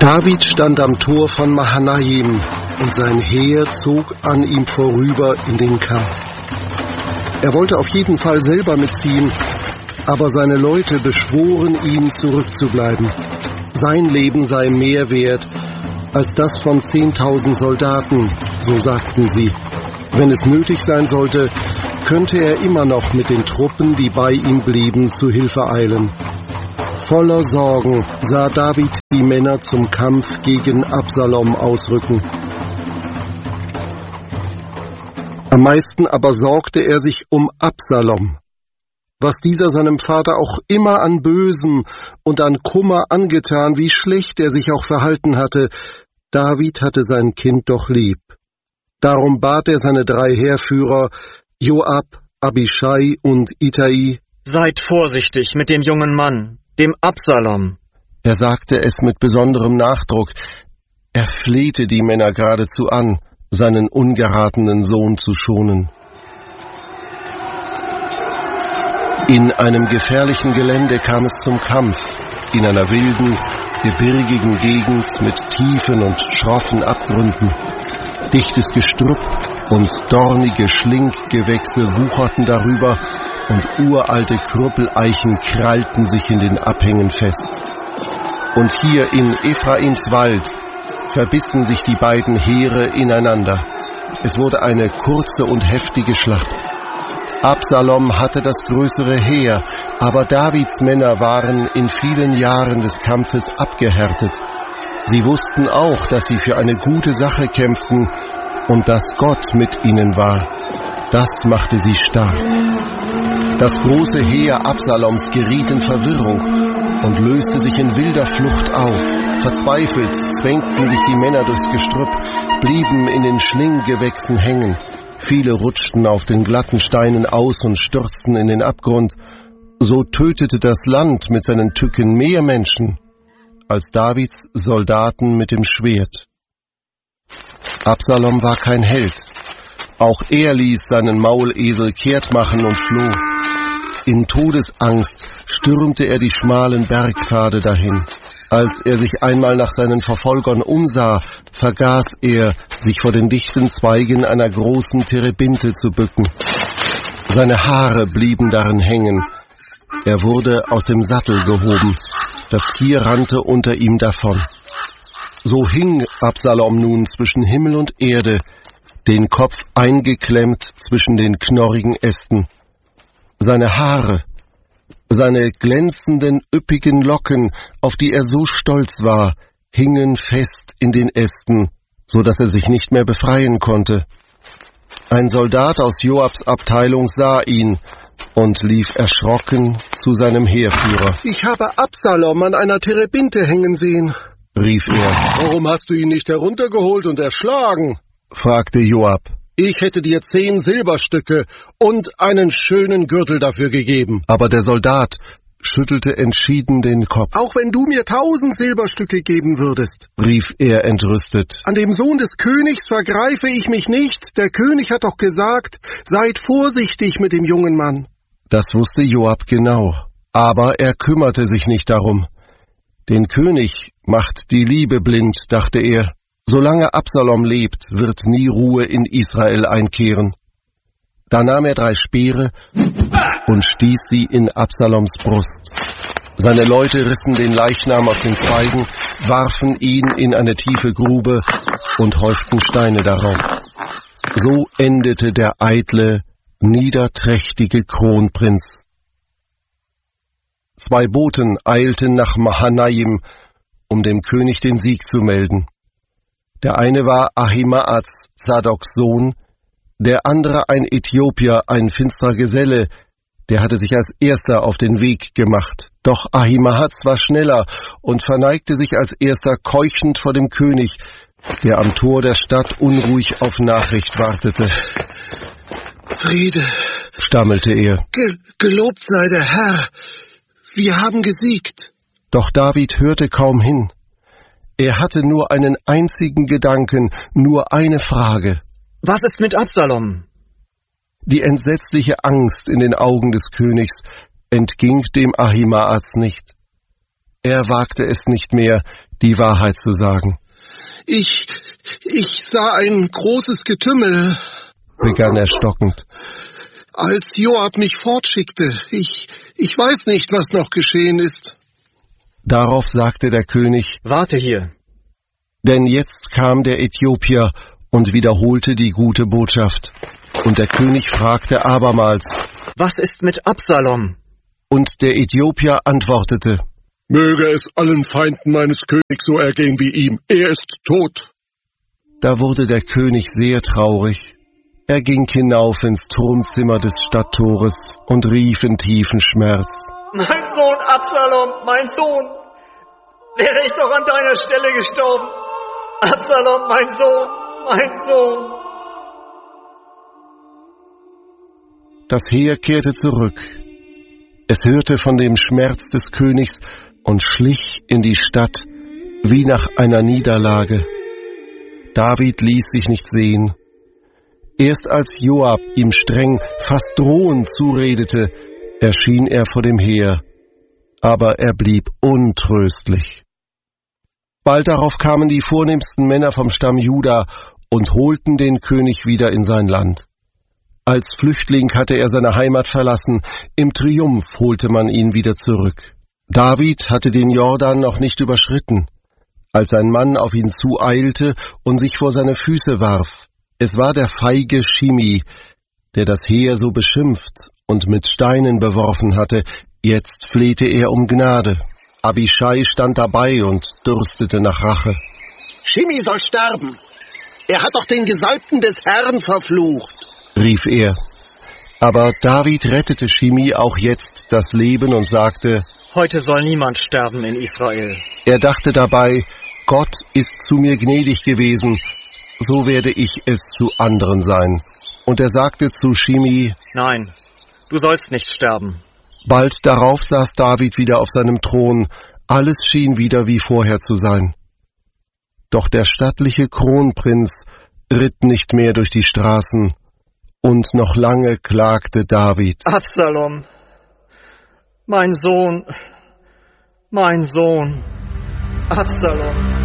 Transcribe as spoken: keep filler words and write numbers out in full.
David stand am Tor von Mahanaim, und sein Heer zog an ihm vorüber in den Kampf. Er wollte auf jeden Fall selber mitziehen, aber seine Leute beschworen ihn, zurückzubleiben. Sein Leben sei mehr wert als das von zehntausend Soldaten, so sagten sie. Wenn es nötig sein sollte, könnte er immer noch mit den Truppen, die bei ihm blieben, zu Hilfe eilen. Voller Sorgen sah David die Männer zum Kampf gegen Absalom ausrücken. Am meisten aber sorgte er sich um Absalom. Was dieser seinem Vater auch immer an Bösem und an Kummer angetan, wie schlecht er sich auch verhalten hatte, David hatte sein Kind doch lieb. Darum bat er seine drei Heerführer, Joab, Abischai und Itai: Seid vorsichtig mit dem jungen Mann, dem Absalom. Er sagte es mit besonderem Nachdruck. Er flehte die Männer geradezu an, seinen ungeratenen Sohn zu schonen. In einem gefährlichen Gelände kam es zum Kampf, in einer wilden, gebirgigen Gegend mit tiefen und schroffen Abgründen. Dichtes Gestrüpp und dornige Schlinggewächse wucherten darüber, und uralte Krüppeleichen krallten sich in den Abhängen fest. Und hier in Ephraims Wald verbissen sich die beiden Heere ineinander. Es wurde eine kurze und heftige Schlacht. Absalom hatte das größere Heer, aber Davids Männer waren in vielen Jahren des Kampfes abgehärtet. Sie wussten auch, dass sie für eine gute Sache kämpften und dass Gott mit ihnen war. Das machte sie stark. Das große Heer Absaloms geriet in Verwirrung und löste sich in wilder Flucht auf. Verzweifelt zwängten sich die Männer durchs Gestrüpp, blieben in den Schlinggewächsen hängen. Viele rutschten auf den glatten Steinen aus und stürzten in den Abgrund. So tötete das Land mit seinen Tücken mehr Menschen als Davids Soldaten mit dem Schwert. Absalom war kein Held. Auch er ließ seinen Maulesel kehrt machen und floh. In Todesangst stürmte er die schmalen Bergpfade dahin. Als er sich einmal nach seinen Verfolgern umsah, vergaß er, sich vor den dichten Zweigen einer großen Terebinte zu bücken. Seine Haare blieben darin hängen. Er wurde aus dem Sattel gehoben. Das Tier rannte unter ihm davon. So hing Absalom nun zwischen Himmel und Erde, den Kopf eingeklemmt zwischen den knorrigen Ästen. Seine Haare, seine glänzenden, üppigen Locken, auf die er so stolz war, hingen fest in den Ästen, so dass er sich nicht mehr befreien konnte. Ein Soldat aus Joabs Abteilung sah ihn und lief erschrocken zu seinem Heerführer. »Ich habe Absalom an einer Terebinte hängen sehen«, rief er. »Warum hast du ihn nicht heruntergeholt und erschlagen?« fragte Joab. »Ich hätte dir zehn Silberstücke und einen schönen Gürtel dafür gegeben.« Aber der Soldat schüttelte entschieden den Kopf. »Auch wenn du mir tausend Silberstücke geben würdest«, rief er entrüstet. »An dem Sohn des Königs vergreife ich mich nicht. Der König hat doch gesagt, seid vorsichtig mit dem jungen Mann.« Das wusste Joab genau, aber er kümmerte sich nicht darum. Den König macht die Liebe blind, dachte er. Solange Absalom lebt, wird nie Ruhe in Israel einkehren. Da nahm er drei Speere und stieß sie in Absaloms Brust. Seine Leute rissen den Leichnam aus den Zweigen, warfen ihn in eine tiefe Grube und häuften Steine darauf. So endete der eitle, niederträchtige Kronprinz. Zwei Boten eilten nach Mahanaim, um dem König den Sieg zu melden. Der eine war Ahimaaz, Zadoks Sohn, der andere ein Äthiopier, ein finsterer Geselle, der hatte sich als erster auf den Weg gemacht. Doch Ahimaaz war schneller und verneigte sich als erster keuchend vor dem König, der am Tor der Stadt unruhig auf Nachricht wartete. »Friede«, stammelte er. Ge- »Gelobt sei der Herr, wir haben gesiegt.« Doch David hörte kaum hin. Er hatte nur einen einzigen Gedanken, nur eine Frage. Was ist mit Absalom? Die entsetzliche Angst in den Augen des Königs entging dem Ahimaaz nicht. Er wagte es nicht mehr, die Wahrheit zu sagen. Ich, ich sah ein großes Getümmel, begann er stockend, als Joab mich fortschickte. Ich, ich weiß nicht, was noch geschehen ist. Darauf sagte der König: Warte hier. Denn jetzt kam der Äthiopier und wiederholte die gute Botschaft. Und der König fragte abermals: Was ist mit Absalom? Und der Äthiopier antwortete: Möge es allen Feinden meines Königs so ergehen wie ihm. Er ist tot. Da wurde der König sehr traurig. Er ging hinauf ins Turmzimmer des Stadttores und rief in tiefen Schmerz: Mein Sohn Absalom, mein Sohn! Wäre ich doch an deiner Stelle gestorben! Absalom, mein Sohn, mein Sohn! Das Heer kehrte zurück. Es hörte von dem Schmerz des Königs und schlich in die Stadt wie nach einer Niederlage. David ließ sich nicht sehen. Erst als Joab ihm streng, fast drohend zuredete, erschien er vor dem Heer, aber er blieb untröstlich. Bald darauf kamen die vornehmsten Männer vom Stamm Juda und holten den König wieder in sein Land. Als Flüchtling hatte er seine Heimat verlassen, im Triumph holte man ihn wieder zurück. David hatte den Jordan noch nicht überschritten, als ein Mann auf ihn zueilte und sich vor seine Füße warf. Es war der feige Shimi, der das Heer so beschimpft und mit Steinen beworfen hatte. Jetzt flehte er um Gnade. Abishai stand dabei und dürstete nach Rache. Shimi soll sterben. Er hat doch den Gesalbten des Herrn verflucht, rief er. Aber David rettete Shimi auch jetzt das Leben und sagte: Heute soll niemand sterben in Israel. Er dachte dabei: Gott ist zu mir gnädig gewesen, so werde ich es zu anderen sein. Und er sagte zu Shimi: Nein, du sollst nicht sterben. Bald darauf saß David wieder auf seinem Thron, alles schien wieder wie vorher zu sein. Doch der stattliche Kronprinz ritt nicht mehr durch die Straßen, und noch lange klagte David: Absalom, mein Sohn, mein Sohn, Absalom.